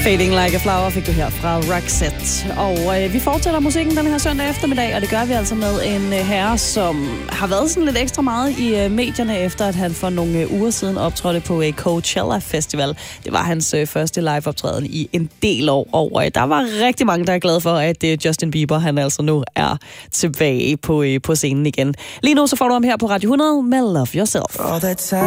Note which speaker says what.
Speaker 1: Fading Like a Flower fik du her fra Roxette. Og vi fortsætter musikken den her søndag eftermiddag, og det gør vi altså med en herre, som har været sådan lidt ekstra meget i medierne, efter at han for nogle uger siden optrådte på Coachella Festival. Det var hans første live-optræden i en del år, og der var rigtig mange, der er glade for, at Justin Bieber, han altså nu er tilbage på scenen igen. Lige nu så får du ham her på Radio 100 med Love Yourself.